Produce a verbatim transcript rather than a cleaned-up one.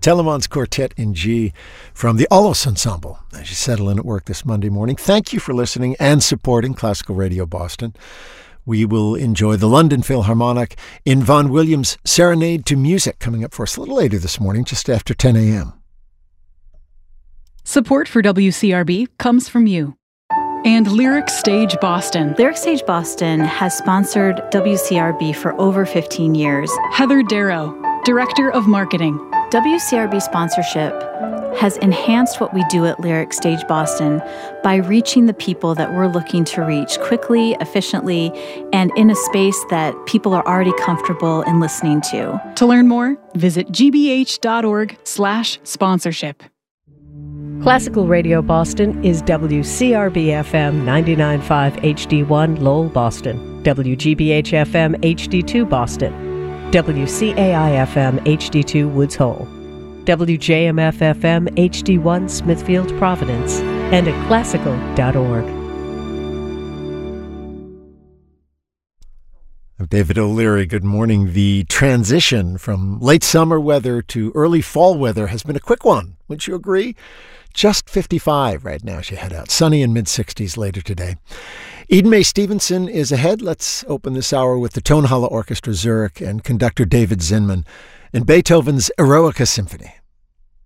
Telemans Quartet in G from the Alos Ensemble as you settle in at work this Monday morning. Thank you for listening and supporting Classical Radio Boston. We will enjoy the London Philharmonic in Vaughan Williams' Serenade to Music coming up for us a little later this morning, just after ten a.m. Support for W C R B comes from you and Lyric Stage Boston. Lyric Stage Boston has sponsored W C R B for over fifteen years. Heather Darrow, Director of Marketing. W C R B sponsorship has enhanced what we do at Lyric Stage Boston by reaching the people that we're looking to reach quickly, efficiently, and in a space that people are already comfortable in listening to. To learn more, visit gbh.org slash sponsorship. Classical Radio Boston is W C R B F M ninety-nine point five H D one Lowell, Boston, W G B H F M H D two Boston, W C A I F M H D two Woods Hole, W J M F F M H D one Smithfield, Providence, and at classical dot org. David O'Leary, good morning. The transition from late summer weather to early fall weather has been a quick one. Would you agree? Just fifty-five right now as you head out. Sunny and mid-sixties later today. Eden May Stevenson is ahead. Let's open this hour with the Tonhalle Orchestra Zurich and conductor David Zinman and Beethoven's Eroica Symphony.